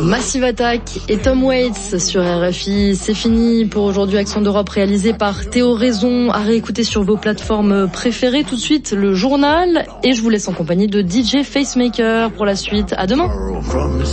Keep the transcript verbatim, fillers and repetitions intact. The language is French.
Massive Attack et Tom Waits sur R F I. C'est fini pour aujourd'hui. Accent d'Europe réalisé par Théo Raison, à réécouter sur vos plateformes préférées. Tout de suite, le journal, et je vous laisse en compagnie de D J Facemaker pour la suite. À demain.